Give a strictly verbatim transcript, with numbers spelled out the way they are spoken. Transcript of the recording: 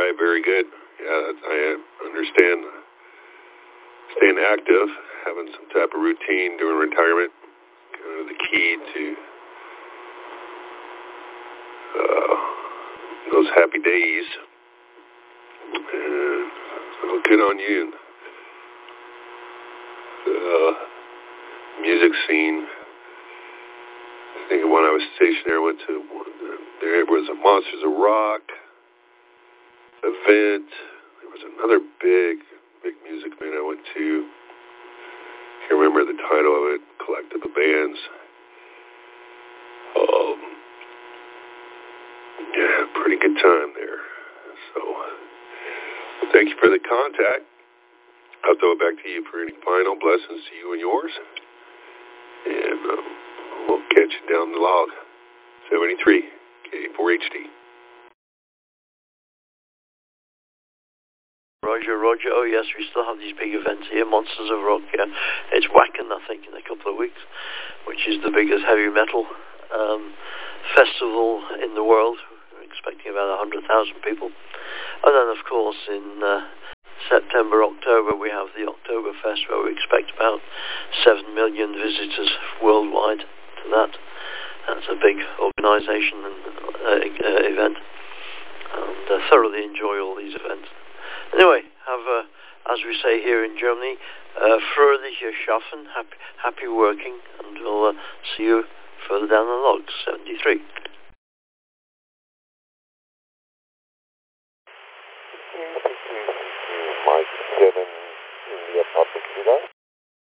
right, very good. Yeah, I understand staying active, having some type of routine during retirement, kind of the key to uh, those happy days. And well, good on you. Uh, music scene. I think when I was stationed there, I went to one, there was a Monsters of Rock event. There was another big, big music event I went to. Can't remember the title of it. Collected the bands. Um, yeah, pretty good time there. So, thank you for the contact. I'll throw it back to you for any final blessings to you and yours. And um, we'll catch you down the log. seventy-three K four H D. Roger, Roger. Oh yes, we still have these big events here. Monsters of Rock. Yeah, it's Wacken, I think, in a couple of weeks, which is the biggest heavy metal um, festival in the world. We're expecting about a hundred thousand people. And then, of course, in uh, September, October, we have the Oktoberfest, where we expect about seven million visitors worldwide to that. That's a big organisation and uh, uh, event, and uh, thoroughly enjoy all these events. Anyway, have, uh, as we say here in Germany, uh, fröhliche Schaffen, happy, happy working, and we'll uh, see you further down the logs, seventy-three.